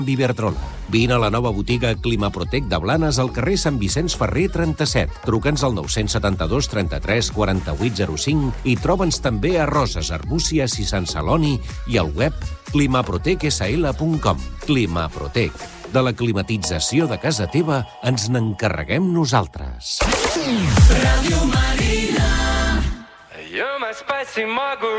Iberdrola. Vine a la nova botiga Climaprotec de Blanes al carrer Sant Vicenç Ferrer 37. Truca'ns al 972 33 48 05 i troba'ns també a Roses, Arbúcies i Sant Celoni i al web climaprotecsl.com. Climaprotec. De la climatització de casa teva ens n'encarreguem nosaltres. Ràdio Marina. You're my spicy margarita.